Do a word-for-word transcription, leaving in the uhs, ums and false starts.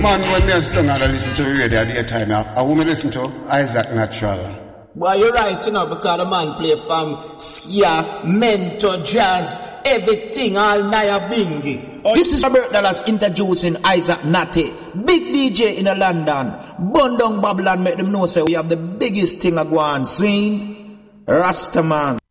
Man, when me and Stung had to listen to the radio at the time, I woman listen to Isaac Natural. Boy, you're right, you know, because the man play from Skia, Mentor, Jazz, everything, all Naya Bingy. Oh, this is Robert Dallas introducing Isaac Natty, big D J in London. Bun down Babylon, make them know say we have the biggest thing I go on, seen Rastaman.